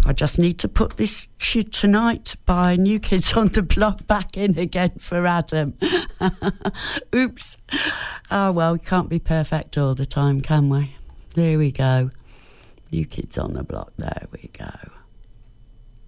I just need to put this Should Tonight by New Kids on the Block back in again for Adam. Oops. Oh, well, we can't be perfect all the time, can we? There we go. New Kids on the Block, there we go.